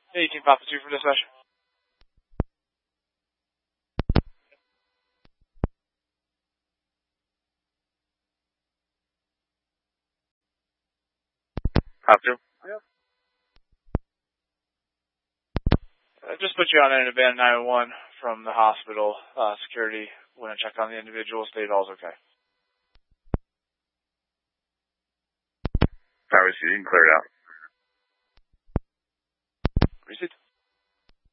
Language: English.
18 Papa 2 for dispatch. Papa 2? Yep. Just put you on an abandoned 911 from the hospital. Security went and checked on the individual. Stated all's okay. Power, you can clear it out.